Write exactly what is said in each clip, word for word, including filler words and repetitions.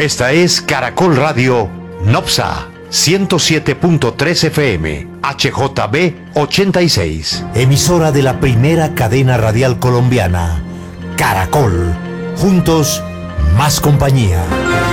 Esta es Caracol Radio Nopsa ciento siete punto tres F M, H J B ochenta y seis. Emisora de la primera cadena radial colombiana, Caracol. Juntos, más compañía.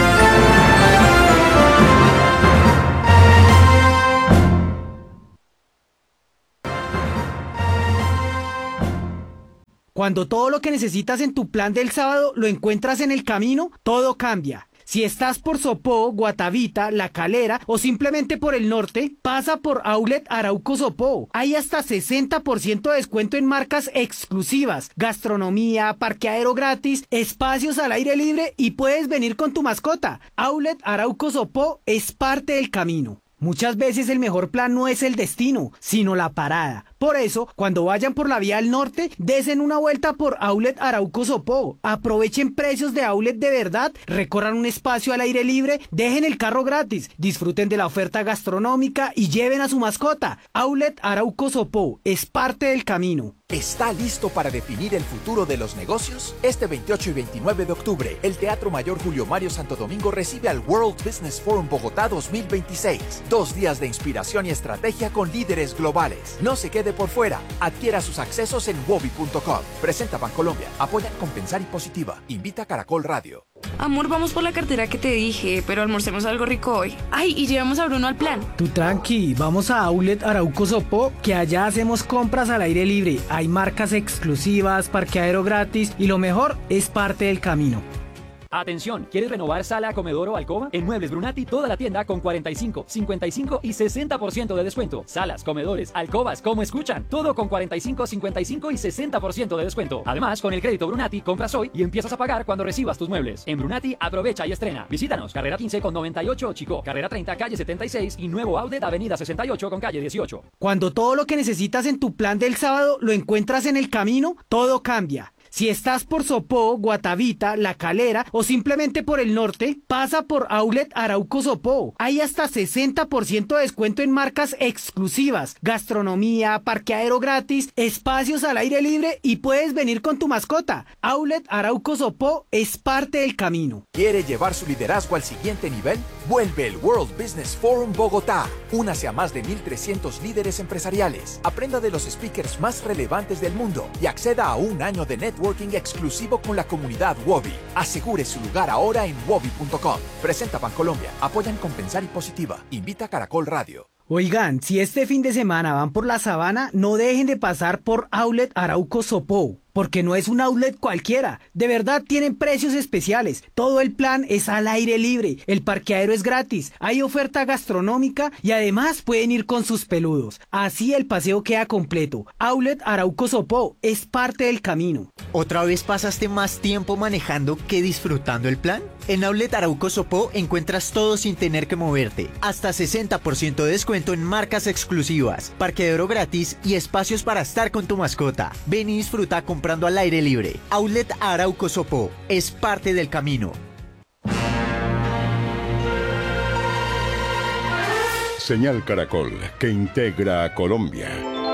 Cuando todo lo que necesitas en tu plan del sábado lo encuentras en el camino, todo cambia. Si estás por Sopó, Guatavita, La Calera o simplemente por el norte, pasa por Outlet Arauco Sopó. Hay hasta sesenta por ciento de descuento en marcas exclusivas, gastronomía, parqueadero gratis, espacios al aire libre y puedes venir con tu mascota. Outlet Arauco Sopó es parte del camino. Muchas veces el mejor plan no es el destino, sino la parada. Por eso, cuando vayan por la vía al norte, desen una vuelta por Outlet Arauco Sopó. Aprovechen precios de outlet de verdad, recorran un espacio al aire libre, dejen el carro gratis, disfruten de la oferta gastronómica y lleven a su mascota. Outlet Arauco Sopó es parte del camino. ¿Está listo para definir el futuro de los negocios? Este veintiocho y veintinueve de octubre, el Teatro Mayor Julio Mario Santo Domingo recibe al World Business Forum Bogotá dos mil veintiséis. Dos días de inspiración y estrategia con líderes globales. No se quede por fuera. Adquiera sus accesos en wobi punto com. Presenta Bancolombia. Apoya Compensar y Positiva. Invita a Caracol Radio. Amor, vamos por la cartera que te dije, pero almorcemos algo rico hoy. Ay, y llevamos a Bruno al plan. Tú tranqui, vamos a Outlet Arauco Sopó, que allá hacemos compras al aire libre. Hay marcas exclusivas, parqueadero gratis y lo mejor, es parte del camino. Atención, ¿quieres renovar sala, comedor o alcoba? En Muebles Brunati toda la tienda con cuarenta y cinco, cincuenta y cinco y sesenta por ciento de descuento. Salas, comedores, alcobas, como escuchan, todo con cuarenta y cinco, cincuenta y cinco y sesenta por ciento de descuento. Además, con el crédito Brunati compras hoy y empiezas a pagar cuando recibas tus muebles. En Brunati aprovecha y estrena. Visítanos, carrera quince con noventa y ocho Chico, carrera treinta calle setenta y seis y nuevo outlet avenida sesenta y ocho con calle dieciocho. Cuando todo lo que necesitas en tu plan del sábado lo encuentras en el camino, todo cambia. Si estás por Sopó, Guatavita, La Calera o simplemente por el norte, pasa por Outlet Arauco Sopó. Hay hasta sesenta por ciento de descuento en marcas exclusivas, gastronomía, parqueadero gratis, espacios al aire libre y puedes venir con tu mascota. Outlet Arauco Sopó es parte del camino. ¿Quiere llevar su liderazgo al siguiente nivel? Vuelve el World Business Forum Bogotá. Únase a más de mil trescientos líderes empresariales. Aprenda de los speakers más relevantes del mundo y acceda a un año de networking exclusivo con la comunidad Wobi. Asegure su lugar ahora en wobi punto com. Presenta Bancolombia. Apoyan Compensar y Positiva. Invita a Caracol Radio. Oigan, si este fin de semana van por la sabana, no dejen de pasar por Outlet Arauco Sopó, porque no es un outlet cualquiera. De verdad tienen precios especiales. Todo el plan es al aire libre. El parqueadero es gratis. Hay oferta gastronómica y además pueden ir con sus peludos. Así el paseo queda completo. Outlet Arauco Sopó es parte del camino. ¿Otra vez pasaste más tiempo manejando que disfrutando el plan? En Outlet Arauco Sopó encuentras todo sin tener que moverte. Hasta sesenta por ciento de descuento en marcas exclusivas, parqueadero gratis y espacios para estar con tu mascota. Ven y disfruta comprando al aire libre. Outlet Arauco Sopó es parte del camino. Señal Caracol, que integra a Colombia.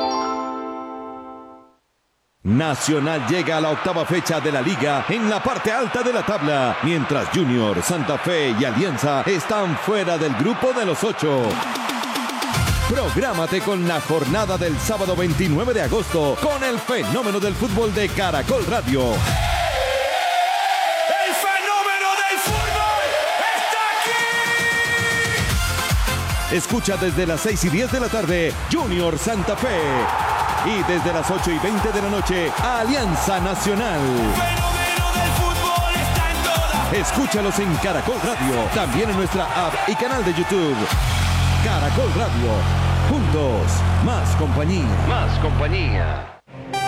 Nacional llega a la octava fecha de la liga en la parte alta de la tabla, mientras Junior, Santa Fe y Alianza están fuera del grupo de los ocho. Prográmate con la jornada del sábado veintinueve de agosto con el fenómeno del fútbol de Caracol Radio. ¡El fenómeno del fútbol está aquí! Escucha desde las seis y diez de la tarde Junior Santa Fe. Y desde las ocho y veinte de la noche, Alianza Nacional. ¡Fenómeno del fútbol está en todas! Escúchalos en Caracol Radio, también en nuestra app y canal de YouTube. Caracol Radio. Juntos, más compañía. Más compañía.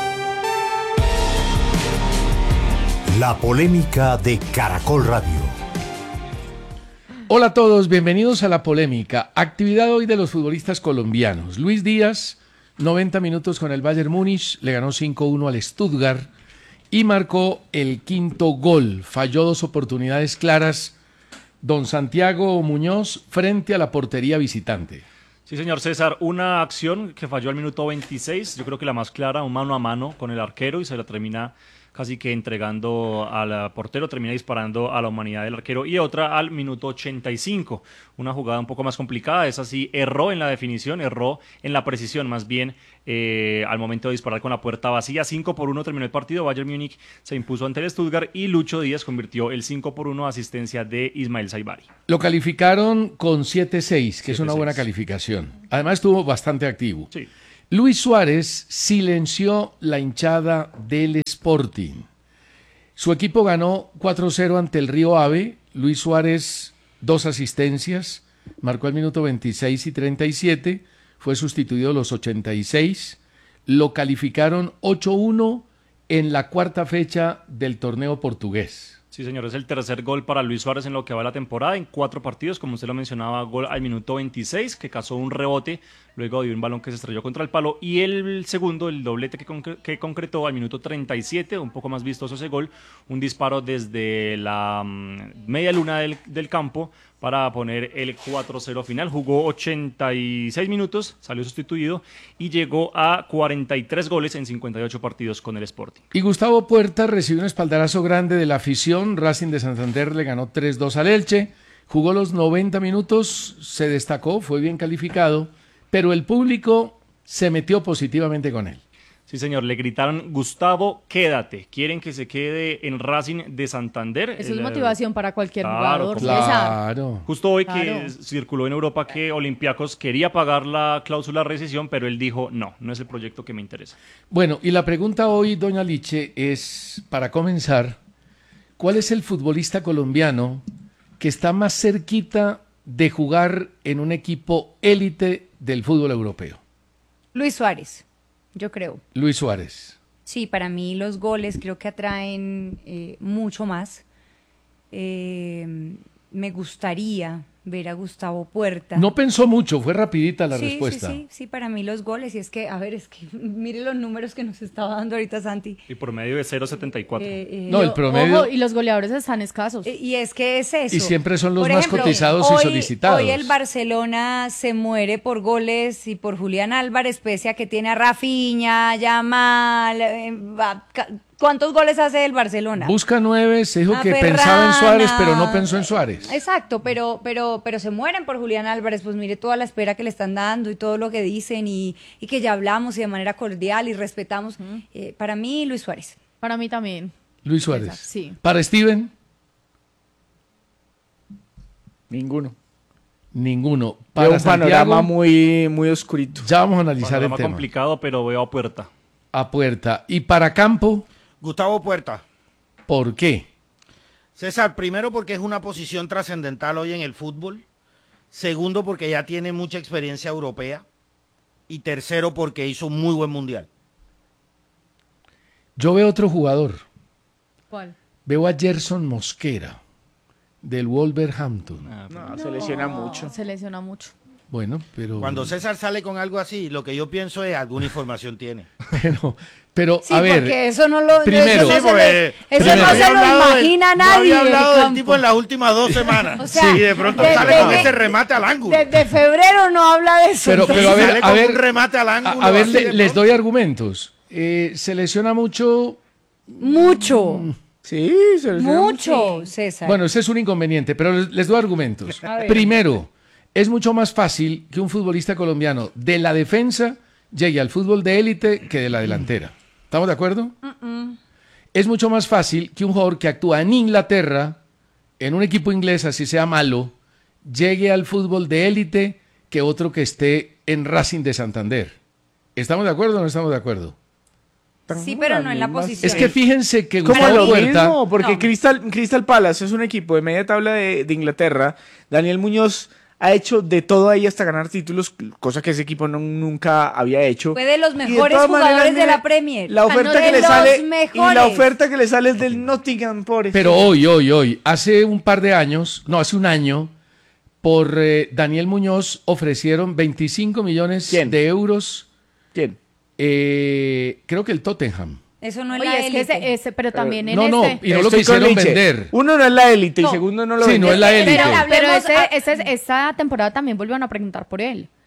La polémica de Caracol Radio. Hola a todos, bienvenidos a La Polémica. Actividad hoy de los futbolistas colombianos. Luis Díaz, noventa minutos con el Bayern Múnich, le ganó cinco uno al Stuttgart y marcó el quinto gol. Falló dos oportunidades claras don Santiago Muñoz frente a la portería visitante. Sí, señor César, una acción que falló al minuto veintiséis, yo creo que la más clara, un mano a mano con el arquero y se la termina casi que entregando al portero, termina disparando a la humanidad del arquero, y otra al minuto ochenta y cinco, una jugada un poco más complicada, esa sí erró en la definición, erró en la precisión más bien eh, al momento de disparar con la puerta vacía. Cinco por uno terminó el partido, Bayern Múnich se impuso ante el Stuttgart y Lucho Díaz convirtió el cinco por uno, asistencia de Ismael Saibari. Lo calificaron con siete seis, que es una siete seis. buena calificación. Además estuvo bastante activo. Sí. Luis Suárez silenció la hinchada del Sporting. Su equipo ganó cuatro cero ante el Río Ave. Luis Suárez, dos asistencias, marcó al minuto veintiséis y treinta y siete, fue sustituido a los ochenta y seis. Lo calificaron ocho uno en la cuarta fecha del torneo portugués. Sí, señor, es el tercer gol para Luis Suárez en lo que va la temporada, en cuatro partidos, como usted lo mencionaba, gol al minuto veintiséis, que cazó un rebote, luego dio un balón que se estrelló contra el palo, y el segundo, el doblete que, concre- que concretó al minuto treinta y siete, un poco más vistoso ese gol, un disparo desde la um, media luna del, del campo para poner el cuatro cero final. Jugó ochenta y seis minutos, salió sustituido y llegó a cuarenta y tres goles en cincuenta y ocho partidos con el Sporting. Y Gustavo Puerta recibió un espaldarazo grande de la afición. Racing de Santander le ganó tres dos al Elche. Jugó los noventa minutos, se destacó, fue bien calificado, pero el público se metió positivamente con él. Sí, señor, le gritaron: Gustavo, quédate. Quieren que se quede en Racing de Santander. Eso el, es motivación para cualquier claro, jugador. Claro. Justo hoy Claro. que circuló en Europa que Olympiacos quería pagar la cláusula de rescisión, pero él dijo: no, no es el proyecto que me interesa. Bueno, y la pregunta hoy, doña Liche, es, para comenzar, ¿cuál es el futbolista colombiano que está más cerquita de jugar en un equipo élite del fútbol europeo? Luis Suárez, yo creo. Luis Suárez. Sí, para mí los goles creo que atraen eh, mucho más. Eh, me gustaría ver a Gustavo Puerta. No pensó mucho, fue rapidita la sí, respuesta. Sí, sí, sí, para mí los goles. Y es que, a ver, es que mire los números que nos estaba dando ahorita Santi. Y por medio de cero setenta y cuatro. Eh, eh, No, el promedio... Ojo, y los goleadores están escasos. Eh, Y es que es eso. Y siempre son los Por más ejemplo, cotizados hoy- y solicitados. Hoy el Barcelona se muere por goles y por Julián Álvarez, pese a que tiene a Rafinha, Yamal. eh, va- ca- ¿Cuántos goles hace el Barcelona? Busca nueve, se dijo A que Ferrana. pensaba en Suárez, pero no pensó en Suárez. Exacto, pero, pero, pero se mueren por Julián Álvarez, pues mire toda la espera que le están dando y todo lo que dicen y, y que ya hablamos y de manera cordial y respetamos. Eh, para mí, Luis Suárez. Para mí también. Luis Suárez. Sí. Para Steven, Ninguno. ninguno. Veo Para un panorama Santiago, muy, muy oscurito. ya vamos a analizar el Panorama tema. complicado, pero veo a Puerta. A Puerta. Y para Campo, Gustavo Puerta. ¿por qué? César, primero porque es una posición trascendental hoy en el fútbol. Segundo porque ya tiene mucha experiencia europea. Y tercero porque hizo un muy buen mundial. Yo veo otro jugador. ¿Cuál? Veo a Gerson Mosquera, del Wolverhampton. No, se lesiona mucho. Se lesiona mucho. Bueno, pero... Cuando César sale con algo así, lo que yo pienso es alguna información tiene. Pero, pero Sí, a ver... porque eso no lo, primero- eso no Sí, se, le- eso primero- no se había lo hablado del- imagina no nadie. había hablado del del campo. tipo en las últimas dos semanas. O sea, y de pronto de- sale de- con de- ese remate al ángulo. Desde febrero no habla de eso. Pero, pero a Sale ver, con a ver, un remate al a, ángulo. a ver, así le- de les pronto. doy argumentos. Eh, se lesiona mucho... Mucho, Sí, se lesiona mucho, César. Bueno, ese es un inconveniente, pero les, les doy argumentos. A ver. Primero, es mucho más fácil que un futbolista colombiano de la defensa llegue al fútbol de élite que de la delantera. ¿Estamos de acuerdo? Mm-mm. Es mucho más fácil que un jugador que actúa en Inglaterra, en un equipo inglés, así sea malo, llegue al fútbol de élite que otro que esté en Racing de Santander. ¿Estamos de acuerdo o no estamos de acuerdo? Sí, pero no en la posición. Es que fíjense que Como Gustavo lo Puerta... mismo, porque No. Crystal, Crystal Palace es un equipo de media tabla de, de Inglaterra. Daniel Muñoz ha hecho de todo ahí hasta ganar títulos, cosa que ese equipo no- nunca había hecho. Fue de los Y de mejores todas jugadores maneras, de mire, la Premier. La oferta De que le los sale y mejores. la oferta que le sale es del Nottingham Forest. Pero hoy, hoy, hoy, hace un par de años, no, hace un año, por eh, Daniel Muñoz ofrecieron veinticinco millones ¿Quién? de euros. ¿Quién? Eh, creo que el Tottenham. Eso no es Oye, la es que élite. ese, ese- pero también en no, no, este... y no lo Estoy con quisieron Liche. vender. Uno no es la élite No. y segundo no lo Sí, vende. no es la élite. Pero, pero Hablemos ese- a- ese- esta temporada también volvieron a preguntar por él.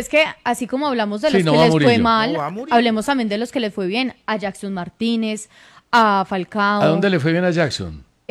es que así como hablamos de Sí, los no que va les fue Murillo. mal, No va Murillo. hablemos también de los que les fue bien. A Jackson Martínez, a Falcao. ¿A dónde le fue bien a Jackson?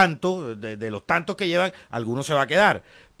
tantos, de, de los tantos que llevan, algunos se va a quedar.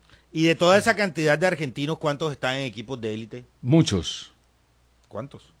Y de toda esa cantidad de argentinos, ¿cuántos están en equipos de élite? Muchos. ¿Cuántos?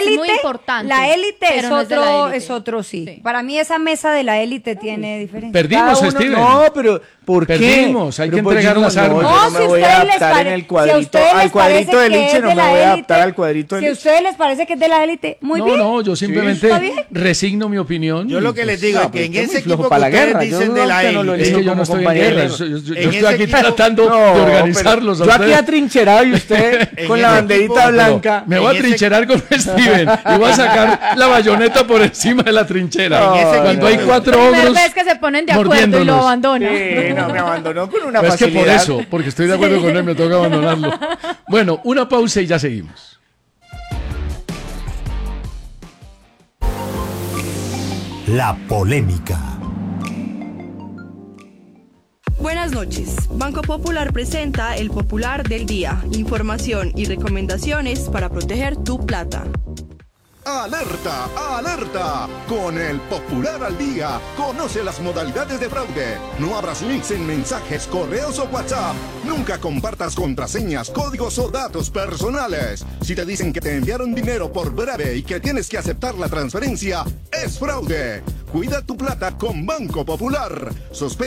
élite, muy importante, la élite pero es no es de otro, la élite. es otro sí. Para mí esa mesa de la élite tiene diferencia. Perdimos, Cada uno- Steven. No, pero ¿por qué? Perdimos, hay que Pero pues entregar yo no- las no, armas. yo No, no si me voy a ustedes les adaptar pare- en el si a cuadrito. ustedes les Al cuadrito parece del que hinche es no de me la voy a élite, adaptar al cuadrito del Si a hinche. ustedes les parece que es de la élite, muy no, bien. no, yo simplemente ¿está bien? resigno mi opinión. Yo lo que les digo No, es que pero en usted ese muy flojo equipo que para la ustedes guerra. Yo dicen no, de la usted no lo élite. Es que yo como no estoy en compañero. guerra, yo, yo- yo En estoy ese aquí equipo- tratando No, de organizarlos. pero a yo aquí ustedes. atrincherado y usted En con ese la banderita equipo- blanca. Me voy En a ese- trincherar con Steven y voy a sacar la bayoneta por encima de la trinchera. En ese Cuando equipo- hay cuatro Primera ogros vez que se ponen de acuerdo y lo mordiéndonos. abandonan. Sí, No, me abandonó con una Pero facilidad. Es que por eso, porque estoy de acuerdo Sí. con él, me toca abandonarlo. Bueno, una pausa y ya seguimos. La polémica. Buenas noches. Banco Popular presenta el Popular del Día. Información y recomendaciones para proteger tu plata. ¡Alerta! ¡Alerta! Con el Popular al Día, conoce las modalidades de fraude. No abras links en mensajes, correos o WhatsApp. Nunca compartas contraseñas, códigos o datos personales. Si te dicen que te enviaron dinero por breve y que tienes que aceptar la transferencia, es fraude. Cuida tu plata con Banco Popular. Sospe-